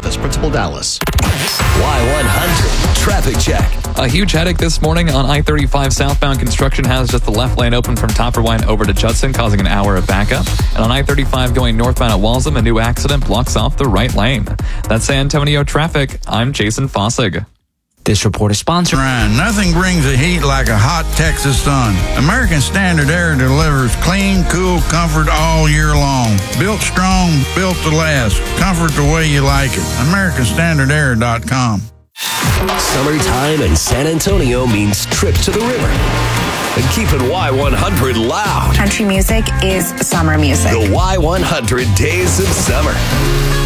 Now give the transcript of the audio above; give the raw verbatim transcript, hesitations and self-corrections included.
Office, Principal Dallas. Y one hundred Traffic Check. A huge headache this morning on I thirty-five southbound. Construction has just the left lane open from Top Line over to Judson, causing an hour of backup. And on I thirty-five going northbound at Walsham, a new accident blocks off the right lane. That's San Antonio traffic. I'm Jason Fossig. This report is sponsored. Ryan, nothing brings the heat like a hot Texas sun. American Standard Air delivers clean, cool comfort all year long. Built strong, built to last. Comfort the way you like it. American Standard Air dot com. Summertime in San Antonio means trip to the river. And keeping Y one hundred loud. Country music is summer music. The Y one hundred Days of Summer.